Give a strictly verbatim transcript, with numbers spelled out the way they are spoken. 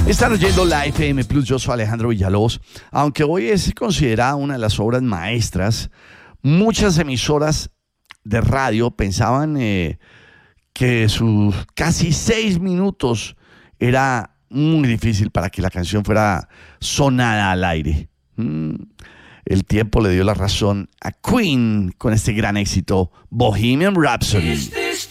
Están oyendo la F M Plus, yo soy Alejandro Villalobos. Aunque hoy es considerada una de las obras maestras, muchas emisoras de radio pensaban eh, que sus casi seis minutos era muy difícil para que la canción fuera sonada al aire. Mm. El tiempo le dio la razón a Queen con este gran éxito, Bohemian Rhapsody.